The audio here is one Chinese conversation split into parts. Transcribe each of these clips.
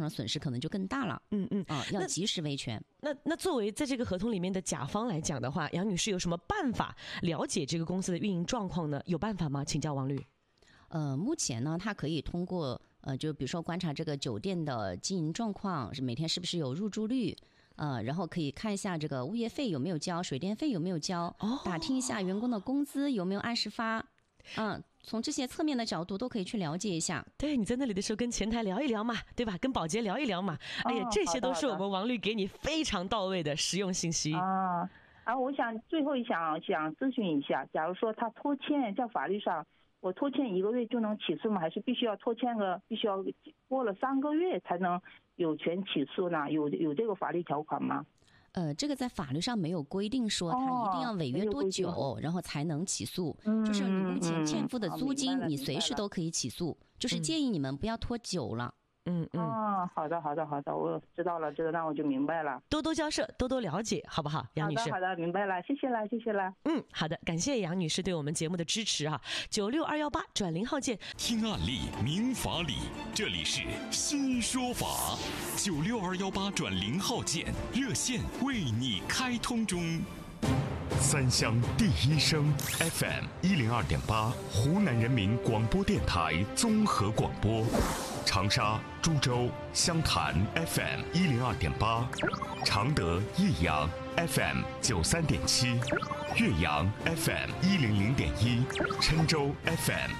上的损失可能就更大了。要及时维权。 那作为在这个合同里面的甲方来讲的话，杨女士有什么办法了解这个公司的运营状况呢？有办法吗？请教王律。 目前呢，他可以通过就比如说观察这个酒店的经营状况，是每天是不是有入住率，然后可以看一下这个物业费有没有交，水电费有没有交，打听一下员工的工资有没有按时发，从这些侧面的角度都可以去了解一下。 对，你在那里的时候跟前台聊一聊嘛，对吧？跟保洁聊一聊嘛。哎呀，这些都是我们王律给你非常到位的实用信息。 我最后想咨询一下，假如说他拖欠，在法律上我拖欠1个月就能起诉吗？还是必须要过了3个月才能有权起诉呢？有这个法律条款吗？ 这个在法律上没有规定说他一定要违约多久，然后才能起诉。就是你目前欠付的租金，你随时都可以起诉。就是建议你们不要拖久了。 好的，我知道了，那我就明白了。 多多交涉，多多了解，好不好，杨女士？ 好的，明白了，谢谢了。 好的，感谢杨女士对我们节目的支持啊！96218转0号键， 听案例，明法理，这里是新说法。96218转0号键，热线为你开通中。 三湘第一声 FM 102.8，湖南人民广播电台综合广播。长沙、株洲、湘潭 FM 102.8，常德、益阳 FM 93.7，岳阳 FM 100.1，郴州 FM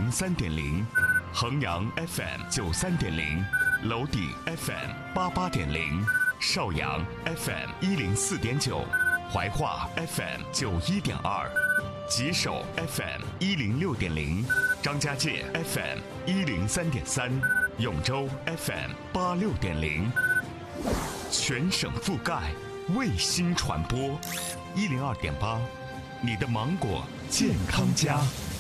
103.0，衡阳 FM 93.0，娄底 FM 88.0，邵阳 FM 104.9，怀化 FM 91.2，吉首 FM 106.0，张家界 FM 103.3，永州 FM 86.0，全省覆盖，卫星传播102.8，你的芒果健康家。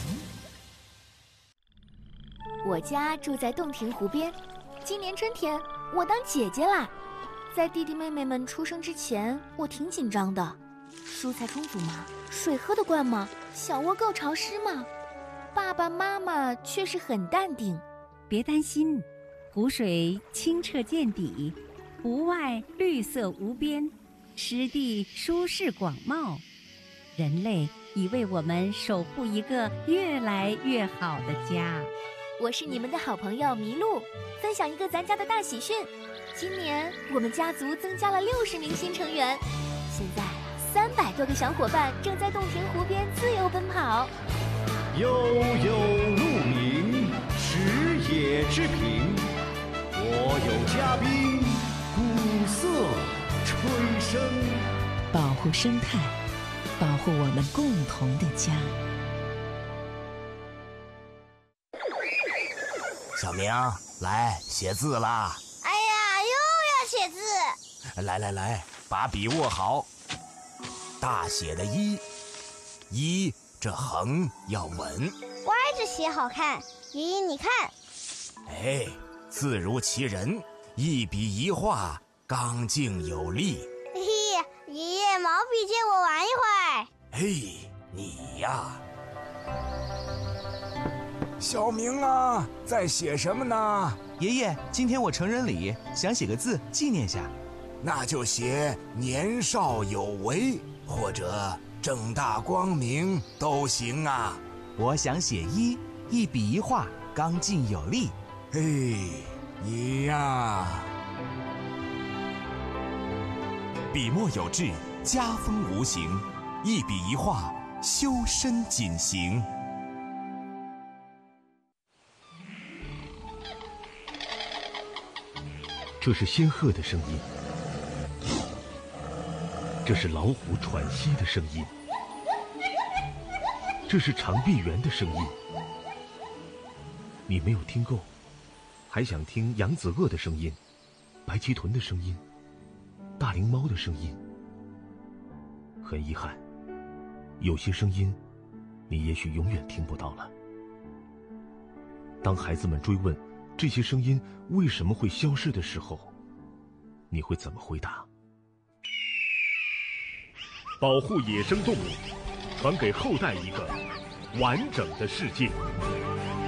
我家住在洞庭湖边，今年春天我当姐姐啦。在弟弟妹妹们出生之前，我挺紧张的。蔬菜充足吗？水喝得惯吗？小窝够潮湿吗？爸爸妈妈却是很淡定。 别担心，湖水清澈见底，湖外绿色无边，湿地舒适广袤。人类已为我们守护一个越来越好的家。 我是你们的好朋友麋鹿，分享一个咱家的大喜讯。今年我们家族增加了60名新成员，现在300多个小伙伴正在洞庭湖边自由奔跑。 悠悠鹿鸣，食野之苹。我有嘉宾，鼓瑟吹笙。 保护生态，保护我们共同的家。 小明，来写字啦！ 哎呀，又要写字！ 来，把笔握好。大写的一，这横要稳， 歪着写好看。爷爷，你看。 哎，字如其人，一笔一画，刚劲有力。 嘿嘿，爷爷，毛笔借我玩一会儿。 嘿，你呀。小明啊，在写什么呢？ 爷爷，今天我成人礼，想写个字纪念下。 那就写年少有为，或者正大光明都行啊。 我想写一笔一画，刚劲有力。 嘿，你呀， 笔墨有致，家风无形，一笔一画，修身谨行。 这是仙鹤的声音，这是老虎喘息的声音，这是长臂猿的声音。你没有听够，还想听扬子鳄的声音，白鳍豚的声音，大灵猫的声音。很遗憾，有些声音你也许永远听不到了。当孩子们追问这些声音为什么会消失的时候，你会怎么回答？保护野生动物，传给后代一个完整的世界。